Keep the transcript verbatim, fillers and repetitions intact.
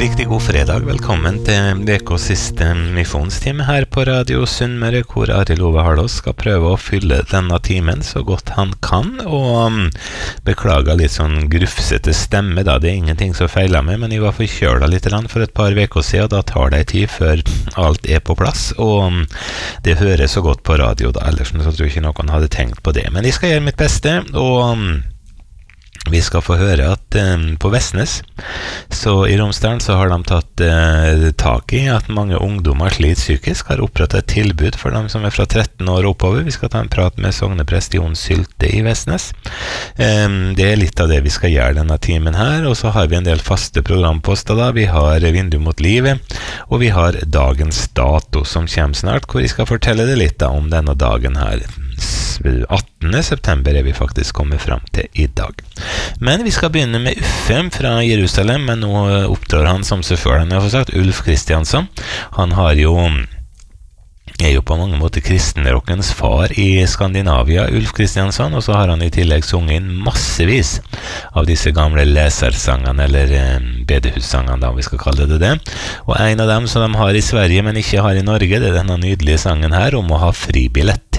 Riktig god fredag, velkommen til vekos siste misjonstime her på Radio Sunnmøre, hvor Arild Ove Harlås skal prøve å fylle denne timen så godt han kan, og um, beklager litt sånn grufsete stemme da, det er ingenting som feiler meg, men jeg var forkjøla litt for et par veker siden, og da tar det tid før alt er på plass, og um, det høres så godt på radio da, ellers så tror jeg ikke noen hadde tenkt på det, men jeg skal gjøre mitt beste, og um, vi skal få høre at um, på Vestnes, så i Romsdalen så har de tatt uh, tak i at mange ungdommer sliter psykisk, har opprettet et tilbud for dem som er fra tretten år oppover. Vi skal ta en prat med sogneprest Jon Sylte i Vestnes. Um, det er litt av det vi skal gjøre denne timen her, og så har vi en del faste programposter da. Vi har Vindu mot livet, og vi har dagens dato som kommer snart, hvor jeg skal fortelle deg litt da, om denne dagen her. attende september er vi faktisk kommet frem til i dag. Men vi skal begynne med Uffe fra Jerusalem, men nå oppdrar han som selvfølgelig har fått sagt, Ulf Kristiansson. Han har jo er jo på mange måter kristenrockens far i Skandinavia, Ulf Kristiansson, og så har han i tillegg sunget inn massevis av disse gamle lesersangene, eller eh, bedehussangene da, vi skal kalle det det. Og en av dem som de har i Sverige, men ikke har i Norge, det er denne nydelige sangen her om å ha fribillett.